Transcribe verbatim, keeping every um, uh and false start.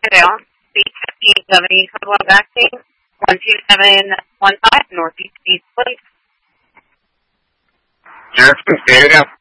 Lauderdale, B fifteen seventy Subway vaccine, one two seven one five Northeast East Place. Jackson, say it again.